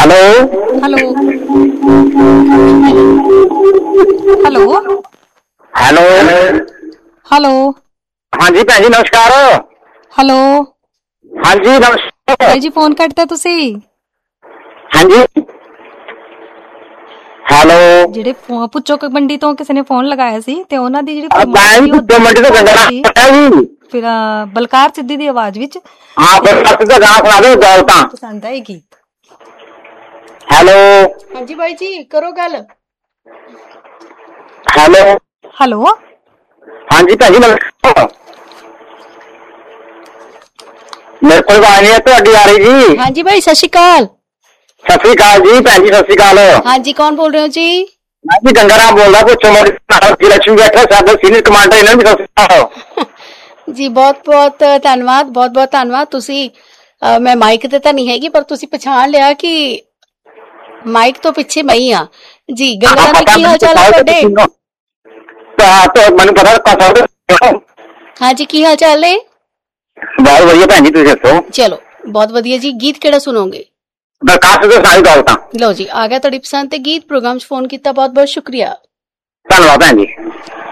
Hello hello hello hello hello हाँ जी भैन जी नमस्कार। हेलो हाँ जी नमस्कार। भाई जी फोन ਕੱਟਤਾ ਤੁਸੀਂ हाँ जी ਹੈਲੋ ਜਿਹੜੇ ਪੁੱਛੋ ਮੰਡੀ ਤੋਂ ਕਿਸੇ ਨੇ ਫੋਨ ਲਗਾਇਆ ਸੀ ਤੇ ਉਹਨਾਂ ਦੀ ਜਿਹੜੀ ਭੈਣ ਜੀ ਦੋ ਮਿੰਟ ਤੋਂ ਗੰਗਾ ਸੀ ਪਤਾ ਜੀ। ਫਿਰ ਬਲਕਾਰ ਸਿੱਧੀ ਦੀ ਆਵਾਜ਼ ਵਿੱਚ ਹਾਂ ਫਿਰ ਸੱਤ ਦਾ ਗਾਣਾ ਸੁਣਾ ਦਿਓ ਗੱਲ ਤਾਂ ਪਸੰਦ ਆਏਗੀ। ਹੈਲੋ ਹਾਂਜੀ ਬਾਈ ਜੀ ਕਰੋ ਗੱਲ। ਹੈਲੋ ਹੈਲੋ हाँ जी भैन जी नमस्कार। मेरे को आवाज नहीं है ਤੁਹਾਡੀ ਆ ਰਹੀ जी। ਹਾਂਜੀ ਬਾਈ ਸਤਿ ਸ਼੍ਰੀ ਅਕਾਲ। सत श्री अकाल जी भैन जी सत श्री अकाल। ਹਾਂਜੀ ਕੌਣ ਬੋਲ ਰਹੇ ਹੋ ਜੀ? मैं जी गंगाराम बोल रहा पुछो मोदी लक्ष्मी बैठा साडा सीनियर कमांडर इन्होंने भी सत श्री अकाल ਜੀ ਬਹੁਤ ਧੰਨਵਾਦ ਬਹੁਤ ਧੰਨਵਾਦ। ਤੁਸੀਂ ਮੈਂ ਮਾਈਕ ਤੇ ਤਾਂ ਨਹੀਂ ਹੈਗੀ ਪਰ ਤੁਸੀਂ ਪਛਾਣ ਲਿਆ ਕਿ ਮਾਈਕ ਤੋਂ ਪਿੱਛੇ ਮੈਂ ਹੀ ਆ ਜੀ। ਗੰਗਾ ਰਾਮ ਕੀ ਹਾਲ ਚਾਲ ਹੈ ਤੁਹਾਡੇ? तो मैंने पता ਹਾਂਜੀ ਕੀ ਹਾਲ ਚਾਲ ਹੈ? बहुत बढ़िया भैन जी तुम दसो। ਚਲੋ ਬਹੁਤ ਵਧੀਆ ਜੀ। ਗੀਤ ਕਿਹੜਾ ਸੁਣੋਗੇ? दरखास्त तो सारी गल तां ਲਓ ਜੀ ਆ ਗਿਆ ਤੁਹਾਡੀ ਪਸੰਦ ਤੇ ਗੀਤ। ਪ੍ਰੋਗਰਾਮ 'ਚ ਫੋਨ ਕੀਤਾ ਬਹੁਤ ਬਹੁਤ ਸ਼ੁਕਰੀਆ। धन्यवाद भैन जी।